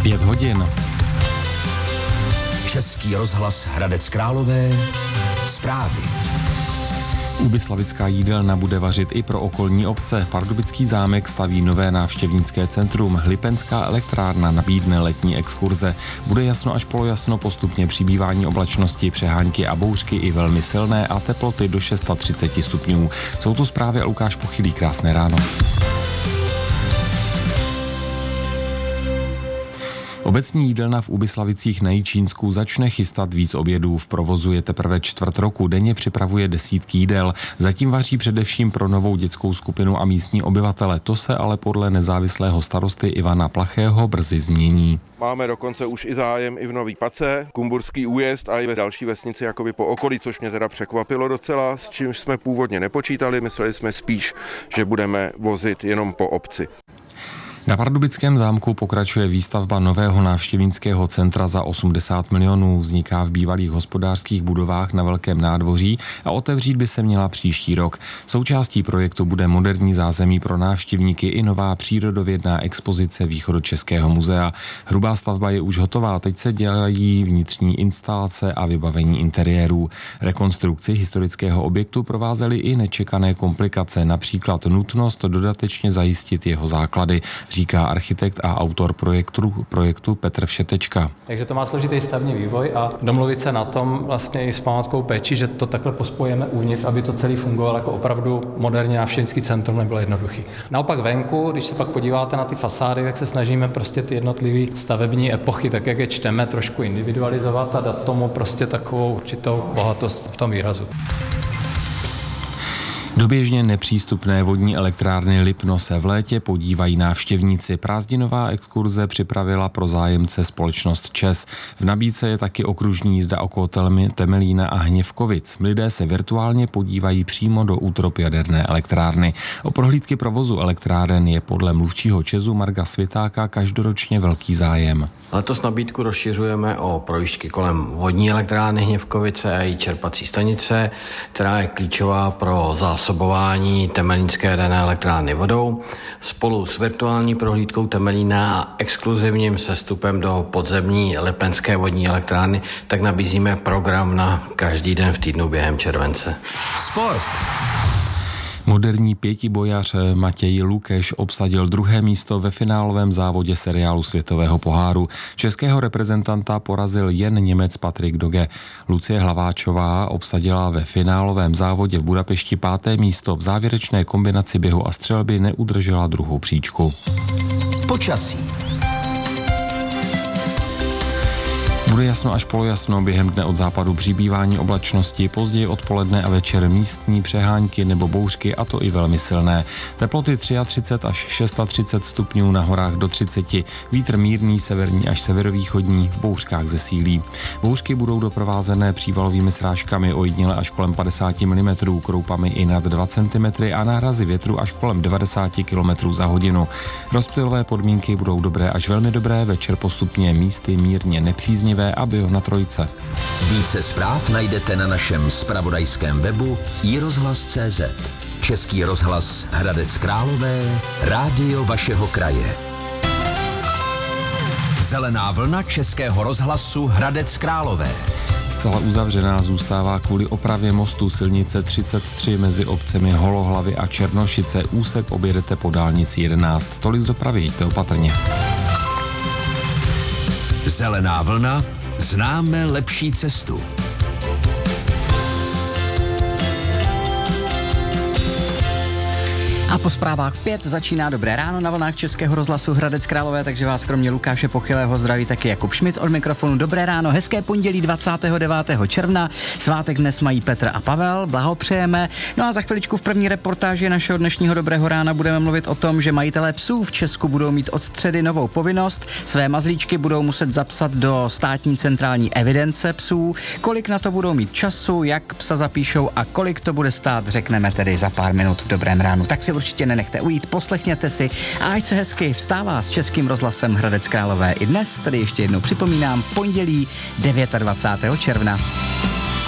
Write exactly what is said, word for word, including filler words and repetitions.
Pět hodin. Český rozhlas Hradec Králové. Zprávy. Úbyslavická jídelna bude vařit i pro okolní obce. Pardubický zámek staví nové návštěvnické centrum. Lipenská elektrárna nabídne letní exkurze. Bude jasno až polojasno, postupně přibývání oblačnosti, přehánky a bouřky i velmi silné a teploty do třicet šest stupňů. Jsou to zprávy a Lukáš Pochylý. Krásné ráno. Obecní jídelna v Úbyslavicích na Jičínsku začne chystat víc obědů. V provozu je teprve čtvrt roku, denně připravuje desítky jídel. Zatím vaří především pro novou dětskou skupinu a místní obyvatele. To se ale podle nezávislého starosty Ivana Plachého brzy změní. Máme dokonce už i zájem i v Nový Pace, Kumburský újezd a i ve další vesnici jakoby po okolí, což mě teda překvapilo docela, s čímž jsme původně nepočítali. Mysleli jsme spíš, že budeme vozit jenom po obci. Na Pardubickém zámku pokračuje výstavba nového návštěvnického centra za osmdesát milionů. Vzniká v bývalých hospodářských budovách na Velkém nádvoří a otevřít by se měla příští rok. Součástí projektu bude moderní zázemí pro návštěvníky i nová přírodovědná expozice Východočeského muzea. Hrubá stavba je už hotová, teď se dělají vnitřní instalace a vybavení interiérů. Rekonstrukci historického objektu provázely i nečekané komplikace, například nutnost dodatečně zajistit jeho základy, říká architekt a autor projektu, projektu Petr Všetečka. Takže to má složitý stavební vývoj a domluvit se na tom vlastně i s památkou péči, že to takhle pospojíme uvnitř, aby to celý fungovalo jako opravdu moderní návštěvnický centrum, nebylo jednoduchý. Naopak venku, když se pak podíváte na ty fasády, tak se snažíme prostě ty jednotlivé stavební epochy, tak jak je čteme, trošku individualizovat a dát tomu prostě takovou určitou bohatost v tom výrazu. Do běžně nepřístupné vodní elektrárny Lipno se v létě podívají návštěvníci. Prázdninová exkurze připravila pro zájemce společnost ČES. V nabídce je taky okružní jízda okolo Temelína a Hněvkovic. Lidé se virtuálně podívají přímo do útrop jaderné elektrárny. O prohlídky provozu elektráren je podle mluvčího ČESu Marga Světáka každoročně velký zájem. Letos nabídku rozšiřujeme o projížďky kolem vodní elektrárny Hněvkovice a její čerpací stanice, která je klíčová pro zásobování Temelínské jaderné elektrárny vodou. Spolu s virtuální prohlídkou Temelína a exkluzivním sestupem do podzemní Lipenské vodní elektrárny tak nabízíme program na každý den v týdnu během července. Sport. Moderní pětibojař Matěj Lukeš obsadil druhé místo ve finálovém závodě seriálu světového poháru. Českého reprezentanta porazil jen Němec Patrik Doge. Lucie Hlaváčová obsadila ve finálovém závodě v Budapešti páté místo. V závěrečné kombinaci běhu a střelby neudržela druhou příčku. Počasí. Bude jasno až polojasno, během dne od západu přibývání oblačnosti, později odpoledne a večer místní přehánky nebo bouřky, a to i velmi silné. Teploty třicet tři až třicet šest stupňů, na horách do třicet, vítr mírný severní až severovýchodní, v bouřkách zesílí. Bouřky budou doprovázené přívalovými srážkami ojediněle až kolem padesát milimetrů, kroupami i nad dva centimetry a nárazy větru až kolem devadesát kilometrů za hodinu. Rozptylové podmínky budou dobré až velmi dobré, večer postupně místy mírně nepříznivé a bio na trojce. Více zpráv najdete na našem zpravodajském webu i rozhlas tečka cé zet. Český rozhlas Hradec Králové, rádio vašeho kraje. Zelená vlna Českého rozhlasu Hradec Králové. Zcela uzavřená zůstává kvůli opravě mostu silnice třicet tři mezi obcemi Holohlavy a Černošice. Úsek objedete po dálnici jedenáct. Tolik z dopravy, jděte opatrně. Zelená vlna, známe lepší cestu. A po zprávách v pět začíná Dobré ráno na vlnách Českého rozhlasu Hradec Králové, takže vás kromě Lukáše Pochylého zdraví taky Jakub Šmit od mikrofonu. Dobré ráno, hezké pondělí dvacátého devátého června. Svátek dnes mají Petr a Pavel, blahopřejeme. No a za chviličku v první reportáži našeho dnešního Dobrého rána budeme mluvit o tom, že majitelé psů v Česku budou mít od středy novou povinnost. Své mazlíčky budou muset zapsat do státní centrální evidence psů. Kolik na to budou mít času, jak psa zapíšou a kolik to bude stát, řekneme tedy za pár minut v Dobrém ránu. Tak si určitě nenechte ujít, poslechněte si a ať se hezky vstává s Českým rozhlasem Hradec Králové. I dnes tedy ještě jednou připomínám pondělí dvacátého devátého června.